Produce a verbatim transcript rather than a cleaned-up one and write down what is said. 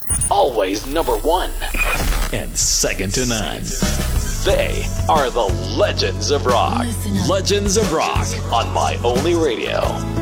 Always number one. And second to none. They are the Legends of Rock. Legends of Rock On My Only Radio.